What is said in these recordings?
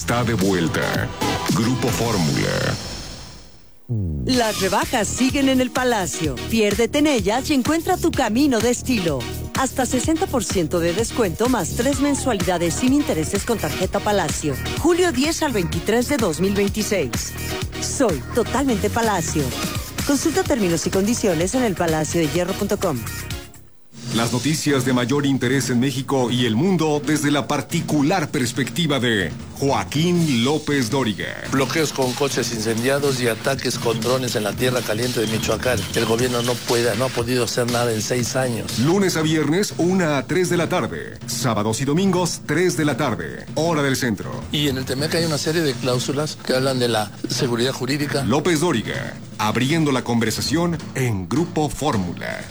está de vuelta. Grupo Fórmula. Las rebajas siguen en el Palacio. Piérdete en ellas y encuentra tu camino de estilo. Hasta 60% de descuento más 3 mensualidades sin intereses con tarjeta Palacio. Julio 10 al 23 de 2026. Soy totalmente Palacio. Consulta términos y condiciones en elpalaciodehierro.com. Las noticias de mayor interés en México y el mundo desde la particular perspectiva de Joaquín López Dóriga. Bloqueos con coches incendiados y ataques con drones en la tierra caliente de Michoacán. El gobierno no ha podido hacer nada en 6 años. Lunes a viernes, 1 a 3 de la tarde. Sábados y domingos, 3 de la tarde. Hora del centro. Y en el TEMEC hay una serie de cláusulas que hablan de la seguridad jurídica. López Dóriga, abriendo la conversación en Grupo Fórmula.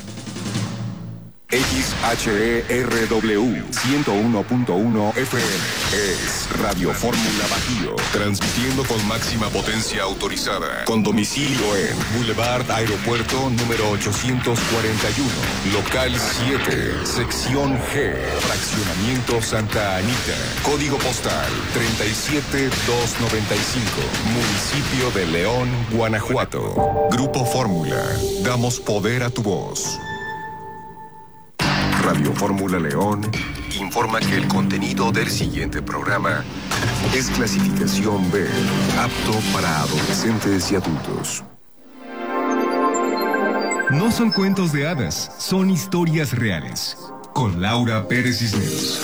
XHERW 101.1 FM es Radio Fórmula Bajío, transmitiendo con máxima potencia autorizada, con domicilio en Boulevard Aeropuerto número 841, local 7, sección G, fraccionamiento Santa Anita, código postal 37295, municipio de León, Guanajuato. Grupo Fórmula, damos poder a tu voz. Radio Fórmula León informa que el contenido del siguiente programa es clasificación B, apto para adolescentes y adultos. No son cuentos de hadas, son historias reales. Con Laura Pérez Cisneros.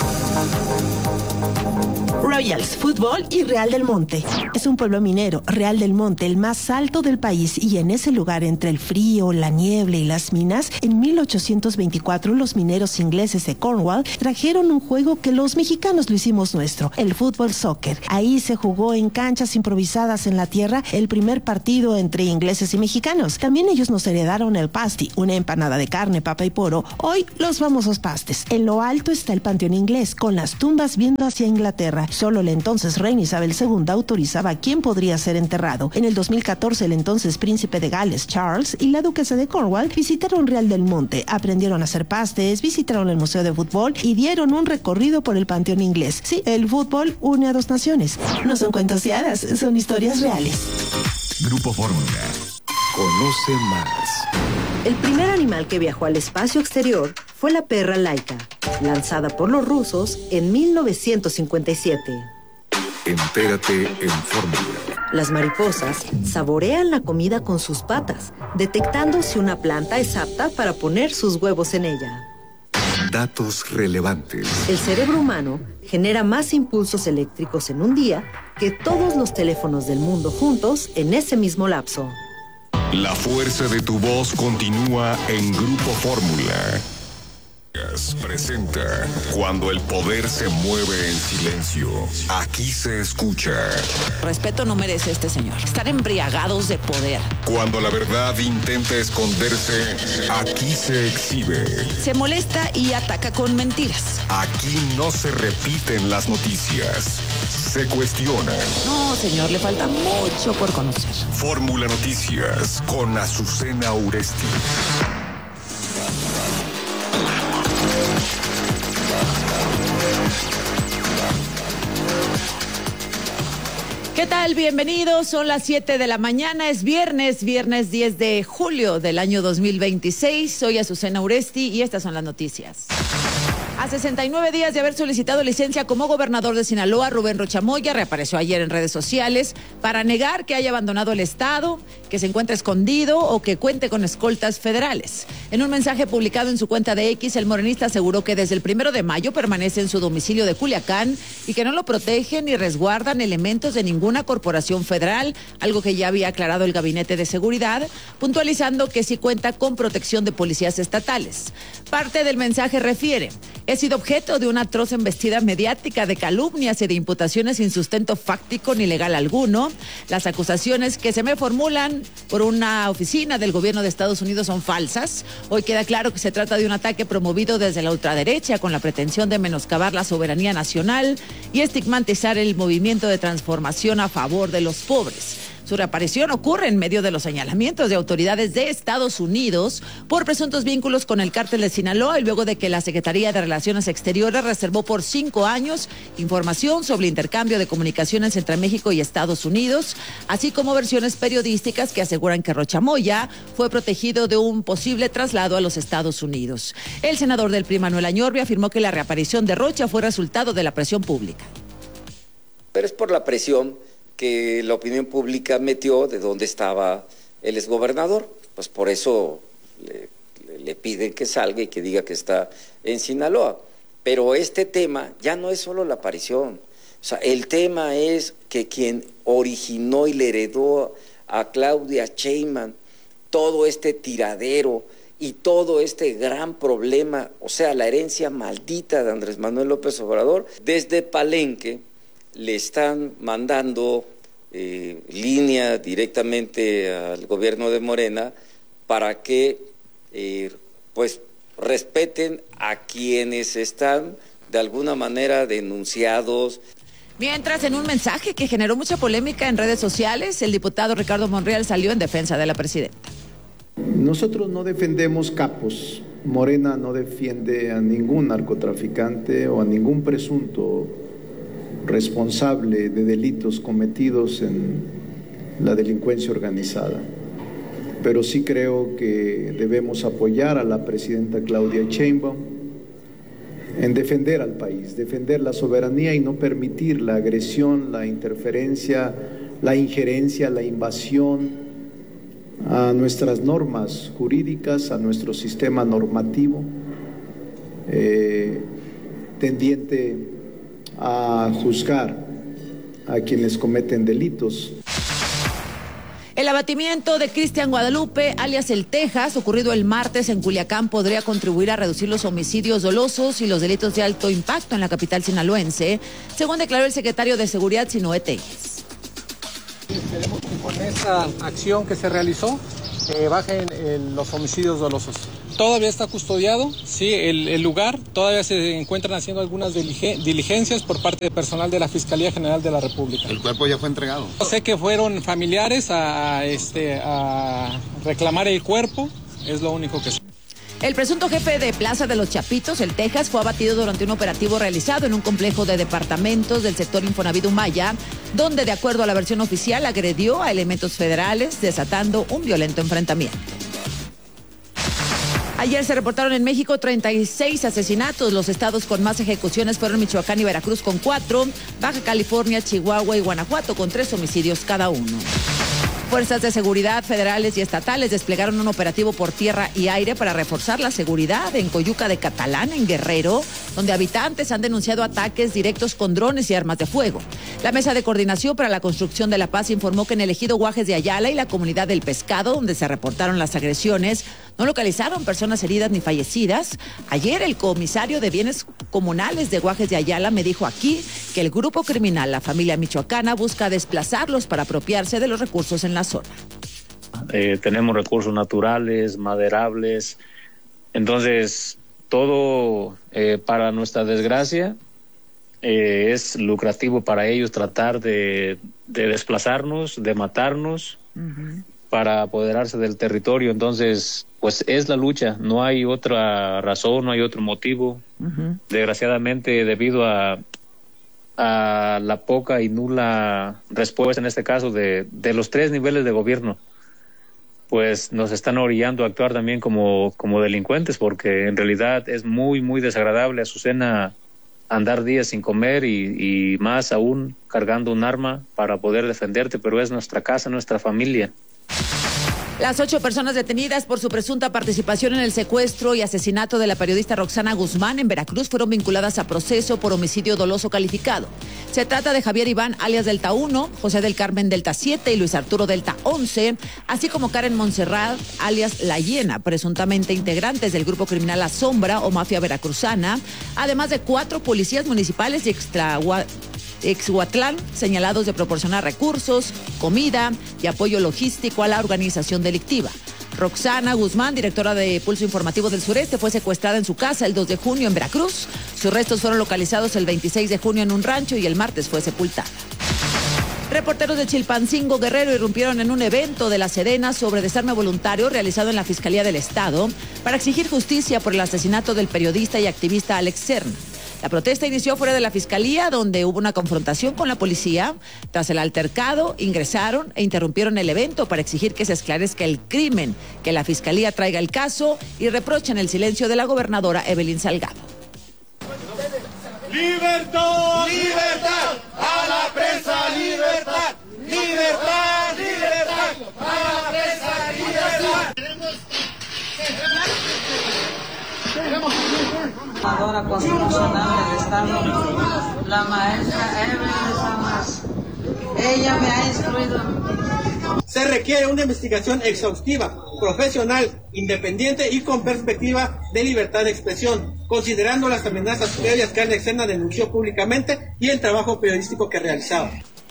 Royals Fútbol y Real del Monte. Es un pueblo minero, Real del Monte, el más alto del país, y en ese lugar, entre el frío, la niebla y las minas, en 1824 los mineros ingleses de Cornwall trajeron un juego que los mexicanos lo hicimos nuestro, el fútbol soccer. Ahí se jugó en canchas improvisadas en la tierra el primer partido entre ingleses y mexicanos. También ellos nos heredaron el pasty, una empanada de carne, papa y poro, hoy los famosos pastes. En lo alto está el panteón inglés, con las tumbas viendo hacia Inglaterra. Solo la entonces reina Isabel II autorizaba a quién podría ser enterrado. En el 2014, el entonces príncipe de Gales, Charles, y la duquesa de Cornwall visitaron Real del Monte, aprendieron a hacer pastes, visitaron el museo de fútbol y dieron un recorrido por el panteón inglés. Sí, el fútbol une a dos naciones. No son cuentos de hadas, son historias reales. Grupo Fórmula. Conoce más. El primer animal que viajó al espacio exterior fue la perra Laika, lanzada por los rusos en 1957. Entérate en Fórmula. Las mariposas saborean la comida con sus patas, detectando si una planta es apta para poner sus huevos en ella. Datos relevantes. El cerebro humano genera más impulsos eléctricos en un día que todos los teléfonos del mundo juntos en ese mismo lapso. La fuerza de tu voz continúa en Grupo Fórmula. Presenta Cuando el poder se mueve en silencio. Aquí se escucha. Respeto no merece este señor. Están embriagados de poder. Cuando la verdad intenta esconderse, aquí se exhibe. Se molesta y ataca con mentiras. Aquí no se repiten las noticias. Se cuestionan. No, señor, le falta mucho por conocer. Fórmula Noticias con Azucena Uresti. ¿Qué tal? Bienvenidos, son las 7 de la mañana, es viernes 10 de julio del año 2026. Soy Azucena Uresti y estas son las noticias. A 69 días de haber solicitado licencia como gobernador de Sinaloa, Rubén Rocha Moya reapareció ayer en redes sociales para negar que haya abandonado el estado, que se encuentre escondido o que cuente con escoltas federales. En un mensaje publicado en su cuenta de X, el morenista aseguró que desde el 1 de mayo permanece en su domicilio de Culiacán y que no lo protegen ni resguardan elementos de ninguna corporación federal, algo que ya había aclarado el Gabinete de Seguridad, puntualizando que sí cuenta con protección de policías estatales. Parte del mensaje refiere: he sido objeto de una atroz embestida mediática de calumnias y de imputaciones sin sustento fáctico ni legal alguno. Las acusaciones que se me formulan por una oficina del gobierno de Estados Unidos son falsas. Hoy queda claro que se trata de un ataque promovido desde la ultraderecha con la pretensión de menoscabar la soberanía nacional y estigmatizar el movimiento de transformación a favor de los pobres. Su reaparición ocurre en medio de los señalamientos de autoridades de Estados Unidos por presuntos vínculos con el cártel de Sinaloa y luego de que la Secretaría de Relaciones Exteriores reservó por 5 años información sobre el intercambio de comunicaciones entre México y Estados Unidos, así como versiones periodísticas que aseguran que Rocha Moya fue protegido de un posible traslado a los Estados Unidos. El senador del PRI, Manuel Añorbe, afirmó que la reaparición de Rocha fue resultado de la presión pública. Pero es por la presión que la opinión pública metió de dónde estaba el exgobernador. Pues por eso le piden que salga y que diga que está en Sinaloa. Pero este tema ya no es solo la aparición. O sea, el tema es que quien originó y le heredó a Claudia Sheinbaum todo este tiradero y todo este gran problema, o sea, la herencia maldita de Andrés Manuel López Obrador, desde Palenque le están mandando línea directamente al gobierno de Morena para que pues respeten a quienes están de alguna manera denunciados. Mientras, en un mensaje que generó mucha polémica en redes sociales, el diputado Ricardo Monreal salió en defensa de la presidenta. Nosotros no defendemos capos. Morena no defiende a ningún narcotraficante o a ningún presunto responsable de delitos cometidos en la delincuencia organizada. Pero sí creo que debemos apoyar a la presidenta Claudia Sheinbaum en defender al país, defender la soberanía y no permitir la agresión, la interferencia, la injerencia, la invasión a nuestras normas jurídicas, a nuestro sistema normativo, tendiente a juzgar a quienes cometen delitos. El abatimiento de Cristian Guadalupe, alias El Texas, ocurrido el martes en Culiacán, podría contribuir a reducir los homicidios dolosos y los delitos de alto impacto en la capital sinaloense, según declaró el secretario de Seguridad, Sinoé Telles. Esperemos que con esa acción que se realizó bajen los homicidios dolosos. Todavía está custodiado, sí, el lugar, todavía se encuentran haciendo algunas diligencias por parte de personal de la Fiscalía General de la República. ¿El cuerpo ya fue entregado? Sé que fueron familiares a reclamar el cuerpo, es lo único que sé. El presunto jefe de Plaza de los Chapitos, El Texas, fue abatido durante un operativo realizado en un complejo de departamentos del sector Infonavit Humaya, donde, de acuerdo a la versión oficial, agredió a elementos federales, desatando un violento enfrentamiento. Ayer se reportaron en México 36 asesinatos. Los estados con más ejecuciones fueron Michoacán y Veracruz con 4, Baja California, Chihuahua y Guanajuato con 3 homicidios cada uno. Fuerzas de seguridad federales y estatales desplegaron un operativo por tierra y aire para reforzar la seguridad en Coyuca de Catalán, en Guerrero, donde habitantes han denunciado ataques directos con drones y armas de fuego. La Mesa de Coordinación para la Construcción de la Paz informó que en el ejido Guajes de Ayala y la comunidad del Pescado, donde se reportaron las agresiones, no localizaron personas heridas ni fallecidas. Ayer el comisario de Bienes Comunales de Guajes de Ayala me dijo aquí que el grupo criminal, la familia michoacana, busca desplazarlos para apropiarse de los recursos en la zona. Tenemos recursos naturales, maderables, entonces todo para nuestra desgracia es lucrativo para ellos tratar de desplazarnos, de matarnos, para apoderarse del territorio. Entonces, pues es la lucha, no hay otra razón, no hay otro motivo. Desgraciadamente, debido a la poca y nula respuesta, en este caso, de los 3 niveles de gobierno, pues nos están orillando a actuar también como delincuentes, porque en realidad es muy, muy desagradable, Azucena, andar días sin comer y más aún cargando un arma para poder defenderte, pero es nuestra casa, nuestra familia. Las 8 personas detenidas por su presunta participación en el secuestro y asesinato de la periodista Roxana Guzmán en Veracruz fueron vinculadas a proceso por homicidio doloso calificado. Se trata de Javier Iván, alias Delta 1, José del Carmen Delta 7 y Luis Arturo Delta 11, así como Karen Montserrat, alias La Hiena, presuntamente integrantes del grupo criminal La Sombra o Mafia Veracruzana, además de 4 policías municipales y Exhuatlán, señalados de proporcionar recursos, comida y apoyo logístico a la organización delictiva. Roxana Guzmán, directora de Pulso Informativo del Sureste, fue secuestrada en su casa el 2 de junio en Veracruz. Sus restos fueron localizados el 26 de junio en un rancho y el martes fue sepultada. Reporteros de Chilpancingo, Guerrero, irrumpieron en un evento de la Sedena sobre desarme voluntario realizado en la Fiscalía del Estado para exigir justicia por el asesinato del periodista y activista Alex Serna. La protesta inició fuera de la Fiscalía, donde hubo una confrontación con la policía. Tras el altercado, ingresaron e interrumpieron el evento para exigir que se esclarezca el crimen, que la Fiscalía traiga el caso y reprochan el silencio de la gobernadora Evelyn Salgado. ¡Libertad! ¡Libertad! ¡A la prensa! ¡Libertad! ¡Libertad! ¡Libertad! ¡A la prensa! ¡Libertad! Gobernadora constitucional del Estado, la maestra Evelyn Samas. Ella me ha instruido. Se requiere una investigación exhaustiva, profesional, independiente y con perspectiva de libertad de expresión, considerando las amenazas previas que Alex Serna denunció públicamente y el trabajo periodístico que realizaba.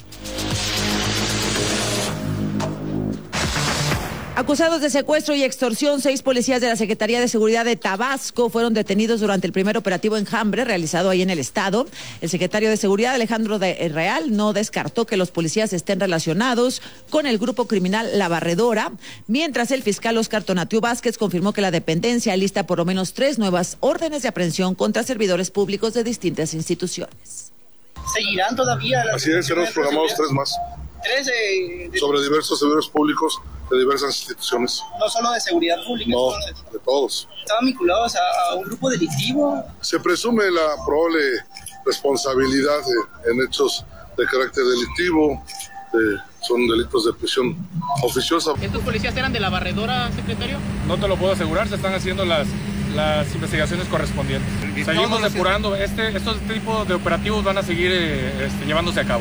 Acusados de secuestro y extorsión, 6 policías de la Secretaría de Seguridad de Tabasco fueron detenidos durante el primer operativo Enjambre realizado ahí en el estado. El secretario de Seguridad, Alejandro de Real, no descartó que los policías estén relacionados con el grupo criminal La Barredora, mientras el fiscal Óscar Tonatiuh Vázquez confirmó que la dependencia alista por lo menos 3 nuevas órdenes de aprehensión contra servidores públicos de distintas instituciones. ¿Seguirán todavía? Así es, tenemos programados 3 más. Sobre diversos servidores públicos de diversas instituciones. No solo de seguridad pública. No, de todos. ¿Estaban vinculados a un grupo delictivo? Se presume la probable responsabilidad en hechos de carácter delictivo, son delitos de prisión oficiosa. ¿Estos policías eran de La Barredora, secretario? No te lo puedo asegurar, se están haciendo las investigaciones correspondientes. Seguimos depurando, estos tipos de operativos van a seguir llevándose a cabo.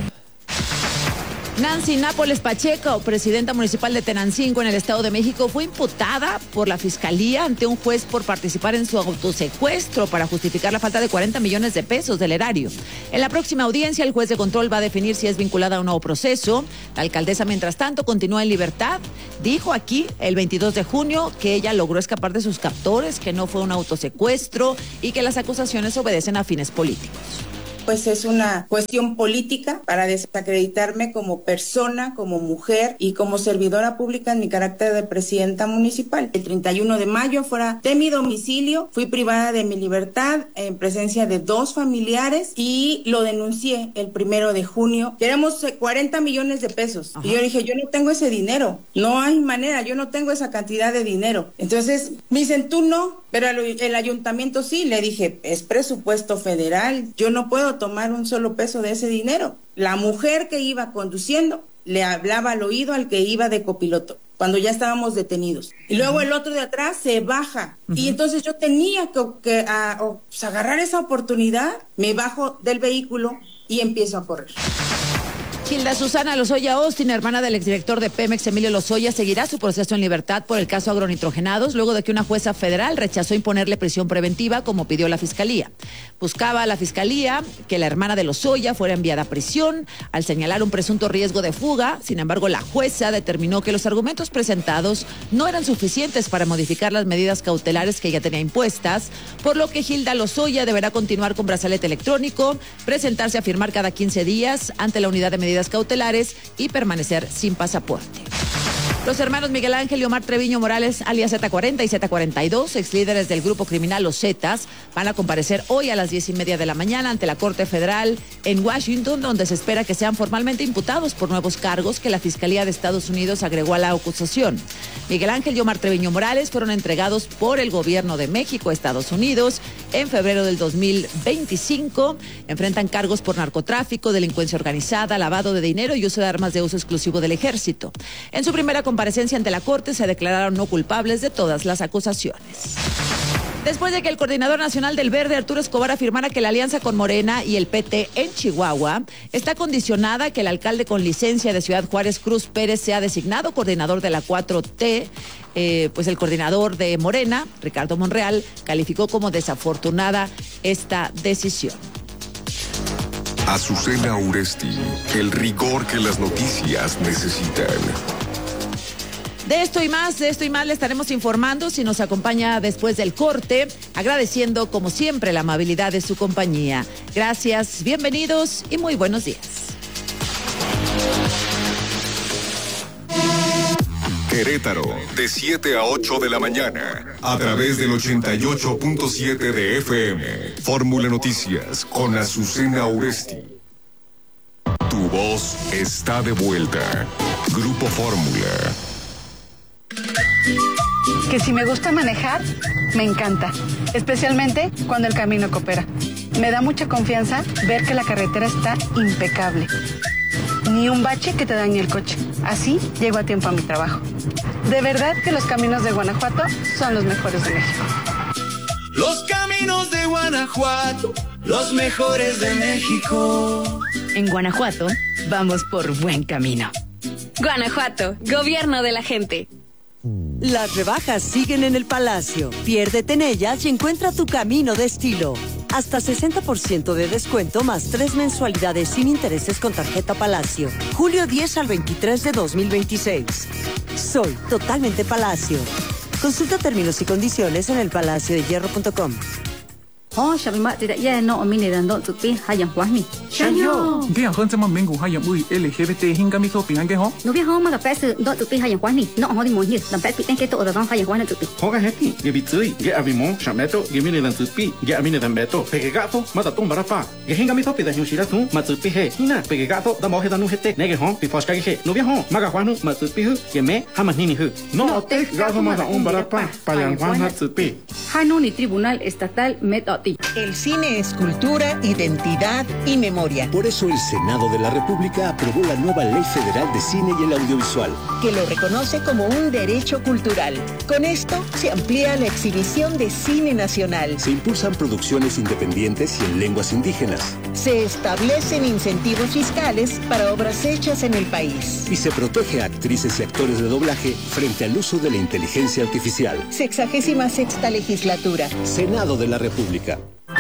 Nancy Nápoles Pacheco, presidenta municipal de Tenancingo en el Estado de México, fue imputada por la Fiscalía ante un juez por participar en su autosecuestro para justificar la falta de 40 millones de pesos del erario. En la próxima audiencia, el juez de control va a definir si es vinculada a un nuevo proceso. La alcaldesa, mientras tanto, continúa en libertad. Dijo aquí, el 22 de junio, que ella logró escapar de sus captores, que no fue un autosecuestro y que las acusaciones obedecen a fines políticos. Pues es una cuestión política para desacreditarme como persona, como mujer y como servidora pública en mi carácter de presidenta municipal. El 31 de mayo, fuera de mi domicilio, fui privada de mi libertad en presencia de 2 familiares y lo denuncié el 1 de junio. Queremos 40 millones de pesos. Ajá. Y yo dije, yo no tengo ese dinero. No hay manera, yo no tengo esa cantidad de dinero. Entonces me dicen, tú no, pero el ayuntamiento sí. Le dije, es presupuesto federal, yo no puedo tomar un solo peso de ese dinero. La mujer que iba conduciendo le hablaba al oído al que iba de copiloto cuando ya estábamos detenidos. Y luego el otro de atrás se baja. Y entonces yo tenía que agarrar esa oportunidad, me bajo del vehículo y empiezo a correr. Hilda Susana Lozoya Austin, hermana del exdirector de Pemex, Emilio Lozoya, seguirá su proceso en libertad por el caso agronitrogenados luego de que una jueza federal rechazó imponerle prisión preventiva como pidió la Fiscalía. Buscaba a la Fiscalía que la hermana de Lozoya fuera enviada a prisión al señalar un presunto riesgo de fuga. Sin embargo, la jueza determinó que los argumentos presentados no eran suficientes para modificar las medidas cautelares que ya tenía impuestas, por lo que Hilda Lozoya deberá continuar con brazalete electrónico, presentarse a firmar cada 15 días ante la unidad de medidas cautelares y permanecer sin pasaporte. Los hermanos Miguel Ángel y Omar Treviño Morales, alias Z40 y Z42, exlíderes del grupo criminal Los Zetas, van a comparecer hoy a las 10:30 de la mañana ante la Corte Federal en Washington, donde se espera que sean formalmente imputados por nuevos cargos que la Fiscalía de Estados Unidos agregó a la acusación. Miguel Ángel y Omar Treviño Morales fueron entregados por el gobierno de México a Estados Unidos en febrero del 2025. Enfrentan cargos por narcotráfico, delincuencia organizada, lavado de dinero y uso de armas de uso exclusivo del ejército. En su primera comparecencia ante la Corte se declararon no culpables de todas las acusaciones. Después de que el coordinador nacional del Verde, Arturo Escobar, afirmara que la alianza con Morena y el PT en Chihuahua está condicionada a que el alcalde con licencia de Ciudad Juárez, Cruz Pérez, sea designado coordinador de la 4T, pues el coordinador de Morena, Ricardo Monreal, calificó como desafortunada esta decisión. Azucena Uresti, el rigor que las noticias necesitan. De esto y más le estaremos informando si nos acompaña después del corte, agradeciendo como siempre la amabilidad de su compañía. Gracias, bienvenidos y muy buenos días. Querétaro, de 7 a 8 de la mañana, a través del 88.7 de FM. Fórmula Noticias con Azucena Uresti. Tu voz está de vuelta. Grupo Fórmula. Que si me gusta manejar, me encanta, especialmente cuando el camino coopera. Me da mucha confianza ver que la carretera está impecable. Ni un bache que te dañe el coche. Así llego a tiempo a mi trabajo. De verdad que los caminos de Guanajuato son los mejores de México. Los caminos de Guanajuato, los mejores de México. En Guanajuato, vamos por buen camino. Guanajuato, gobierno de la gente. Las rebajas siguen en el Palacio. Piérdete en ellas y encuentra tu camino de estilo. Hasta 60% de descuento más 3 mensualidades sin intereses con tarjeta Palacio. Julio 10 al 23 de 2026. Soy totalmente Palacio. Consulta términos y condiciones en elpalaciodehierro.com. Ho Shabimat tidak ya no omini dan dot tupi hayang wahni. Shayo. Dia hon sama minggu hayang ui LGBT hingga mi sopi hange ho. No bia ho ma pes dot tupi hayang wahni. No ho di mo hi dan pet piten ke to da hayang wahni tupi. Ho ga heti ge bitui ge abimo shameto ge mini dan tupi ge amini dan beto. Pege gato mata tum barapa. Ge hinga mi sopi da yushira tu ma tupi he. Hina pege gato da mo he danu hete. Nege ho pi foska ge. No bia ho ma ga wahnu ma tupi hu ge me hamanini hu. No te gato ma da barapa payang wahna tupi. Hanu ni Tribunal Estatal Metoti. El cine es cultura, identidad y memoria. Por eso el Senado de la República aprobó la nueva Ley Federal de Cine y el Audiovisual, que lo reconoce como un derecho cultural. Con esto se amplía la exhibición de cine nacional. Se impulsan producciones independientes y en lenguas indígenas. Se establecen incentivos fiscales para obras hechas en el país. Y se protege a actrices y actores de doblaje frente al uso de la inteligencia artificial. 66ª legislatura. Senado de la República.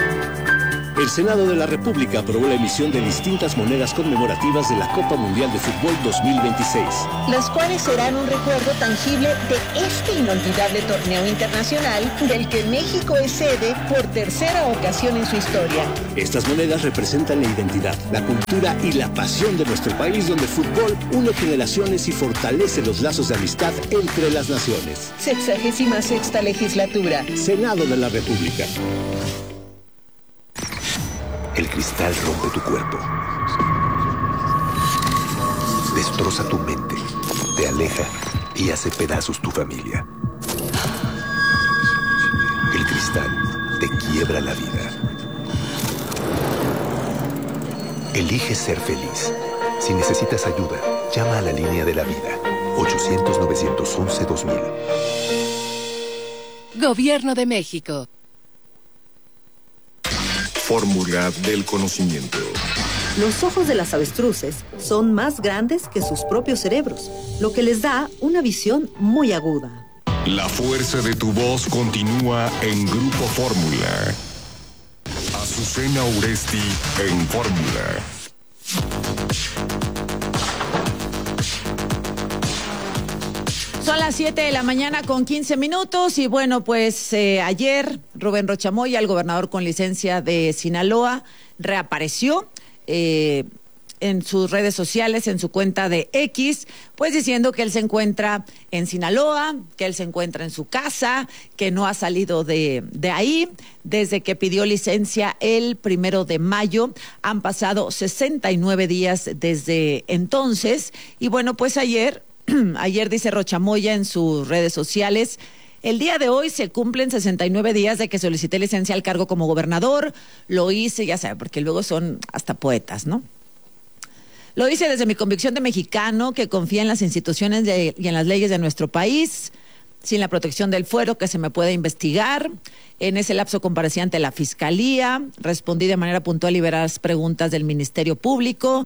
El Senado de la República aprobó la emisión de distintas monedas conmemorativas de la Copa Mundial de Fútbol 2026. Las cuales serán un recuerdo tangible de este inolvidable torneo internacional del que México es sede por tercera ocasión en su historia. Estas monedas representan la identidad, la cultura y la pasión de nuestro país, donde el fútbol une generaciones y fortalece los lazos de amistad entre las naciones. 66ª legislatura. Senado de la República. El cristal rompe tu cuerpo, destroza tu mente, te aleja y hace pedazos tu familia. El cristal te quiebra la vida. Elige ser feliz. Si necesitas ayuda, llama a la línea de la vida. 800-911-2000. Gobierno de México. Fórmula del conocimiento. Los ojos de las avestruces son más grandes que sus propios cerebros, lo que les da una visión muy aguda. La fuerza de tu voz continúa en Grupo Fórmula. Azucena Uresti en Fórmula. Son las 7 de la mañana con 15 minutos y bueno, pues ayer Rubén Rocha Moya, el gobernador con licencia de Sinaloa, reapareció en sus redes sociales, en su cuenta de X, pues diciendo que él se encuentra en Sinaloa, que él se encuentra en su casa, que no ha salido de ahí desde que pidió licencia el 1 de mayo. Han pasado 69 días desde entonces y bueno, pues ayer dice Rocha Moya en sus redes sociales: el día de hoy se cumplen 69 días de que solicité licencia al cargo como gobernador. Lo hice, ya sabe, porque luego son hasta poetas, ¿no? Lo hice desde mi convicción de mexicano que confía en las instituciones y en las leyes de nuestro país, sin la protección del fuero que se me puede investigar. En ese lapso comparecí ante la Fiscalía, respondí de manera puntual y veraz preguntas del Ministerio Público.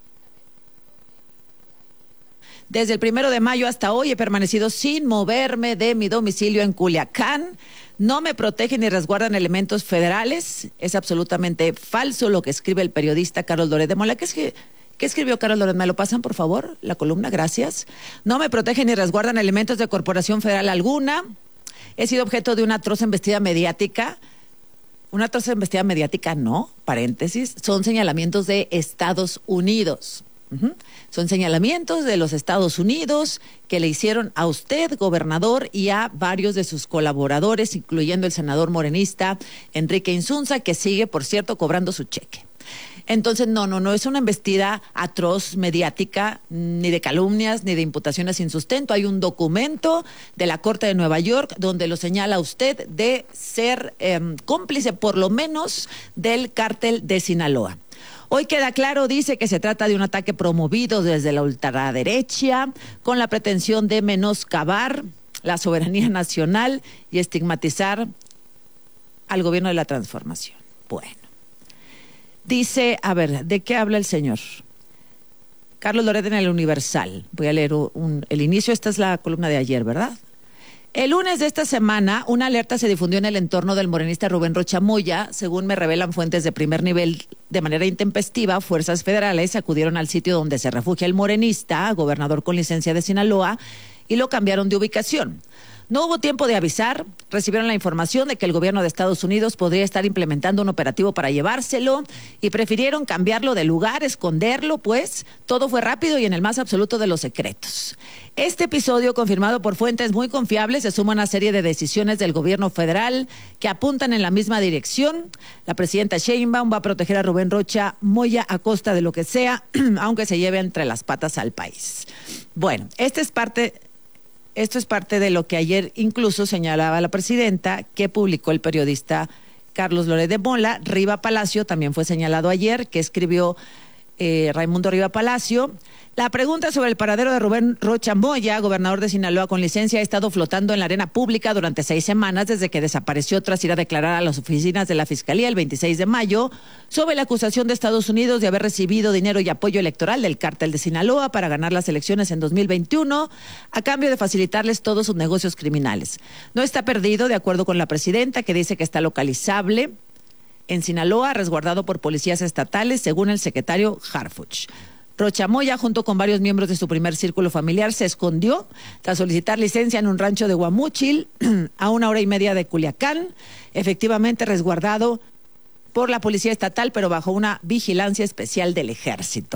Desde el 1 de mayo hasta hoy he permanecido sin moverme de mi domicilio en Culiacán. No me protegen ni resguardan elementos federales. Es absolutamente falso lo que escribe el periodista Carlos Loret de Mola. ¿Qué escribió Carlos Loret? ¿Me lo pasan, por favor? La columna, gracias. No me protegen ni resguardan elementos de corporación federal alguna. He sido objeto de una atroz embestida mediática. Una atroz embestida mediática, no, paréntesis, son señalamientos de Estados Unidos. Son señalamientos de los Estados Unidos que le hicieron a usted, gobernador, y a varios de sus colaboradores, incluyendo el senador morenista Enrique Insunza, que sigue, por cierto, cobrando su cheque. Entonces, no es una embestida atroz mediática, ni de calumnias, ni de imputaciones sin sustento. Hay un documento de la Corte de Nueva York donde lo señala usted de ser cómplice, por lo menos, del cártel de Sinaloa. Hoy queda claro, dice, que se trata de un ataque promovido desde la ultraderecha con la pretensión de menoscabar la soberanía nacional y estigmatizar al gobierno de la transformación. Bueno. Dice, a ver, ¿de qué habla el señor? Carlos Loret en el Universal. Voy a leer el inicio. Esta es la columna de ayer, ¿verdad? El lunes de esta semana, una alerta se difundió en el entorno del morenista Rubén Rocha Moya. Según me revelan fuentes de primer nivel, de manera intempestiva, fuerzas federales acudieron al sitio donde se refugia el morenista, gobernador con licencia de Sinaloa, y lo cambiaron de ubicación. No hubo tiempo de avisar, recibieron la información de que el gobierno de Estados Unidos podría estar implementando un operativo para llevárselo y prefirieron cambiarlo de lugar, esconderlo, pues todo fue rápido y en el más absoluto de los secretos. Este episodio, confirmado por fuentes muy confiables, se suma a una serie de decisiones del gobierno federal que apuntan en la misma dirección. La presidenta Sheinbaum va a proteger a Rubén Rocha Moya a costa de lo que sea, aunque se lleve entre las patas al país. Bueno, esto es parte de lo que ayer incluso señalaba la presidenta, que publicó el periodista Carlos Loret de Mola. Riva Palacio también fue señalado ayer, que escribió Raimundo Riva Palacio. La pregunta sobre el paradero de Rubén Rocha Moya, gobernador de Sinaloa con licencia, ha estado flotando en la arena pública durante 6 semanas desde que desapareció tras ir a declarar a las oficinas de la Fiscalía el 26 de mayo sobre la acusación de Estados Unidos de haber recibido dinero y apoyo electoral del cártel de Sinaloa para ganar las elecciones en 2021 a cambio de facilitarles todos sus negocios criminales. No está perdido, de acuerdo con la presidenta, que dice que está localizable en Sinaloa, resguardado por policías estatales, según el secretario Harfuch. Rocha Moya, junto con varios miembros de su primer círculo familiar, se escondió tras solicitar licencia en un rancho de Guamúchil, a 1 hora y media de Culiacán, efectivamente resguardado por la policía estatal, pero bajo una vigilancia especial del ejército.